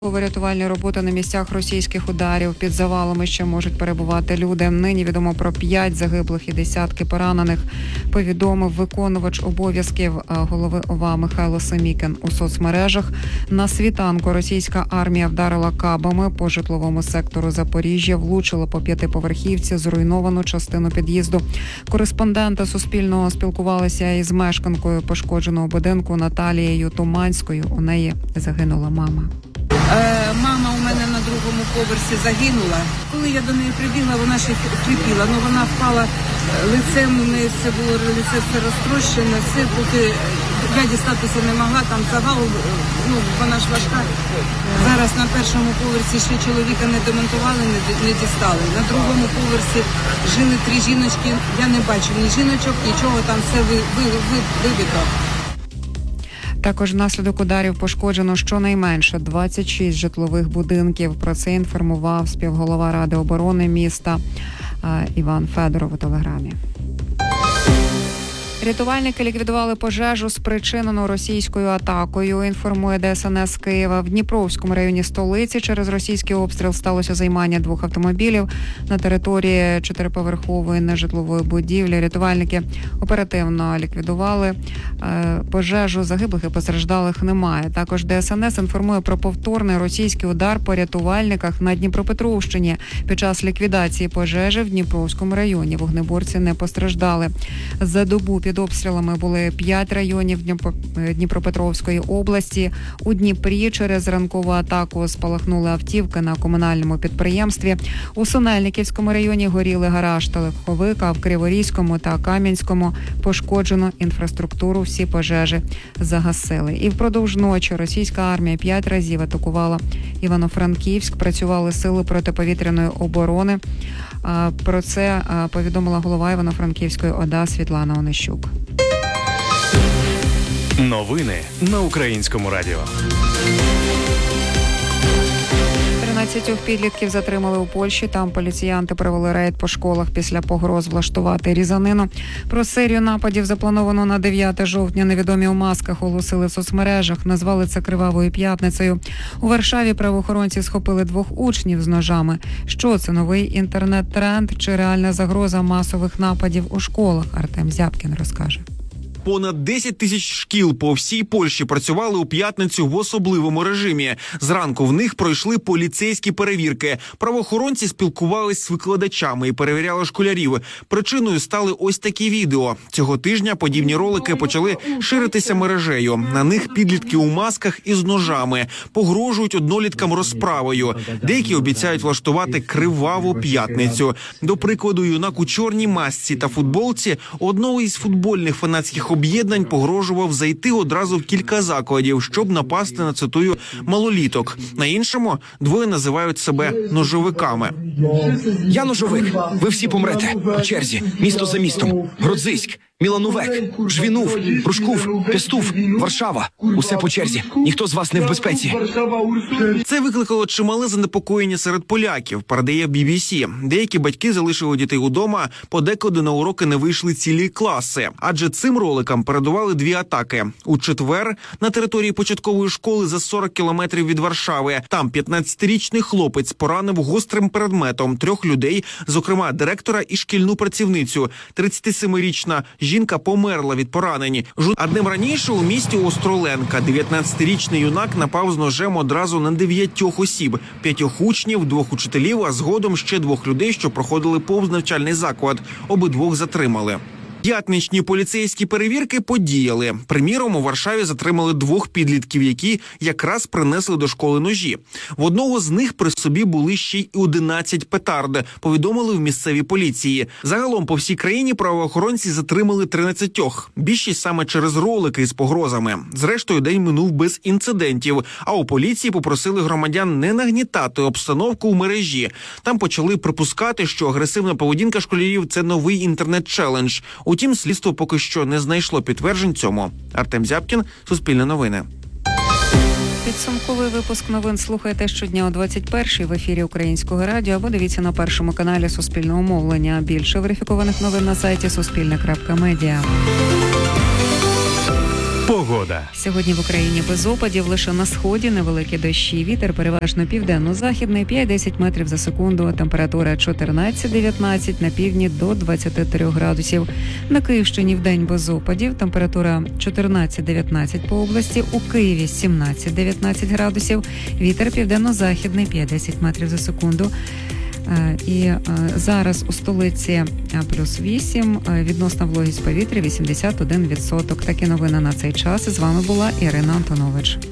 Рятувальні роботи на місцях російських ударів. Під завалами ще можуть перебувати люди. Нині відомо про 5 загиблих і десятки поранених, повідомив виконувач обов'язків голови ОВА Михайло Семікін у соцмережах. На світанку російська армія вдарила кабами по житловому сектору Запоріжжя, влучила по 5-поверхівці, зруйновану частину під'їзду. Кореспонденти Суспільного спілкувалися із мешканкою пошкодженого будинку Наталією Туманською. У неї загинула мама. Мама у мене на другому поверсі загинула. Коли я до неї прибігла, вона ще хрипіла, але вона впала лицем, у неї все було, лице все розтрощене, все, поки я дістатися не могла, там завал, вона ж важка. Зараз на першому поверсі ще чоловіка не демонтували, не дістали. На другому поверсі жили 3 жіночки, я не бачу ні жіночок, нічого, там все вибито. Також внаслідок ударів пошкоджено щонайменше 26 житлових будинків. Про це інформував співголова Ради оборони міста Іван Федоров у телеграмі. Рятувальники ліквідували пожежу, спричинену російською атакою, інформує ДСНС Києва. В Дніпровському районі столиці через російський обстріл сталося займання 2 автомобілів на території 4-поверхової нежитлової будівлі. Рятувальники оперативно ліквідували пожежу, загиблих і постраждалих немає. Також ДСНС інформує про повторний російський удар по рятувальниках на Дніпропетровщині. Під час ліквідації пожежі в Дніпровському районі вогнеборці не постраждали. За добу під обстрілами були 5 районів Дніпропетровської області. У Дніпрі через ранкову атаку спалахнули автівки на комунальному підприємстві. У Синельниківському районі горіли гараж та легковик, а в Криворізькому та Кам'янському пошкоджено інфраструктуру. Всі пожежі загасили. І впродовж ночі російська армія 5 разів атакувала Івано-Франківськ. Працювали сили протиповітряної оборони. Про це повідомила голова Івано-Франківської ОДА Світлана Онищук. Новини на Українському радіо. 13 підлітків затримали у Польщі. Там поліціянти провели рейд по школах після погроз влаштувати різанину. Про серію нападів, заплановану на 9 жовтня, невідомі у масках оголосили в соцмережах. Назвали це «Кривавою п'ятницею». У Варшаві правоохоронці схопили 2 учнів з ножами. Що це, новий інтернет-тренд чи реальна загроза масових нападів у школах? Артем Зябкін розкаже. Понад 10 тисяч шкіл по всій Польщі працювали у п'ятницю в особливому режимі. Зранку в них пройшли поліцейські перевірки. Правоохоронці спілкувались з викладачами і перевіряли школярів. Причиною стали ось такі відео. Цього тижня подібні ролики почали ширитися мережею. На них підлітки у масках із ножами погрожують одноліткам розправою. Деякі обіцяють влаштувати криваву п'ятницю. До прикладу, юнак у чорній масці та футболці одного із футбольних фанатських об'єднань погрожував зайти одразу в кілька закладів, щоб напасти на, цитую, малоліток. На іншому 2 називають себе ножовиками. Я ножовик. Ви всі помрете. По черзі. Місто за містом. Гродзиськ, Мілановек, Жвінув, Рушкув, Пестув, Варшава. Усе по черзі. Ніхто з вас не в безпеці. Це викликало чимале занепокоєння серед поляків, передає BBC. Деякі батьки залишили дітей удома, подекуди на уроки не вийшли цілі класи. Адже цим роликам передували 2 атаки. У четвер на території початкової школи за 40 кілометрів від Варшави. Там 15-річний хлопець поранив гострим предметом 3 людей, зокрема директора і шкільну працівницю. 37-річна жінка померла від поранень. А днем раніше у місті Остроленка 19-річний юнак напав з ножем одразу на 9 осіб. 5 учнів, 2 учителів, а згодом ще 2 людей, що проходили повз навчальний заклад. Обидвох затримали. П'ятничні поліцейські перевірки подіяли. Приміром, у Варшаві затримали 2 підлітків, які якраз принесли до школи ножі. В одного з них при собі були ще й 11 петард, повідомили в місцевій поліції. Загалом по всій країні правоохоронці затримали 13. Більшість саме через ролики з погрозами. Зрештою, день минув без інцидентів, а у поліції попросили громадян не нагнітати обстановку у мережі. Там почали припускати, що агресивна поведінка школярів – це новий інтернет-челендж. Утім, слідство поки що не знайшло підтверджень цьому. Артем Зябкін, Суспільне новини. Підсумковий випуск новин слухайте щодня о 21-й в ефірі Українського радіо або дивіться на першому каналі Суспільного мовлення. Більше верифікованих новин на сайті Суспільне.Медіа. Погода. Сьогодні в Україні без опадів, лише на сході невеликі дощі. Вітер переважно південно-західний, 5-10 метрів за секунду. Температура 14-19, на півдні до 23 градусів. На Київщині вдень без опадів. Температура 14-19 по області. У Києві 17-19 градусів. Вітер південно-західний, 5-10 метрів за секунду. І зараз у столиці плюс 8, відносна вологість повітря 81%. Такі новини на цей час. З вами була Ірина Антонович.